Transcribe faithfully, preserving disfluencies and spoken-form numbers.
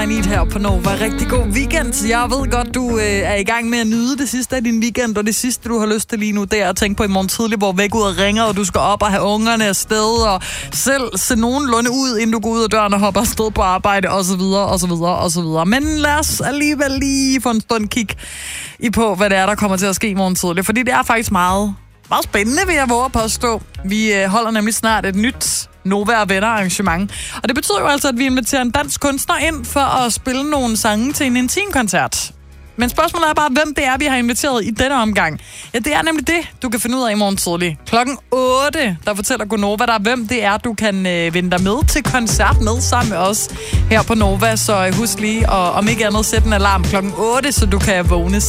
her på Nova. Rigtig god weekend. Jeg ved godt, du øh, er i gang med at nyde det sidste af din weekend, og det sidste, du har lyst til lige nu, det er at tænke på i morgen tidlig, hvor væk ud og ringer, og du skal op og have ungerne afsted, og selv se nogenlunde ud, inden du går ud af døren og hopper afsted på arbejde, og så videre, og så videre, og så videre. Men lad os alligevel lige få en stund kig i på, hvad det er, der kommer til at ske i morgen tidlig, fordi det er faktisk meget, meget spændende, vil jeg våge at påstå. Vi øh, holder nemlig snart et nyt Nova og Venner arrangement. Og det betyder jo altså, at vi inviterer en dansk kunstner ind for at spille nogle sange til en intimkoncert. Men spørgsmålet er bare, hvem det er, vi har inviteret i denne omgang. Ja, det er nemlig det, du kan finde ud af i morgen tidlig. Klokken otte, der fortæller Gonova dig, hvem det er, du kan øh, vende dig med til koncert med sammen med os her på Nova. Så husk lige, og om ikke andet, sæt en alarm klokken otte, så du kan vågne